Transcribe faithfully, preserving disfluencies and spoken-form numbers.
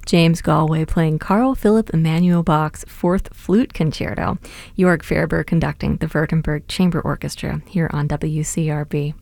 James Galway playing Carl Philipp Emanuel Bach's Fourth Flute Concerto. Jörg Ferber conducting the Württemberg Chamber Orchestra here on W C R B.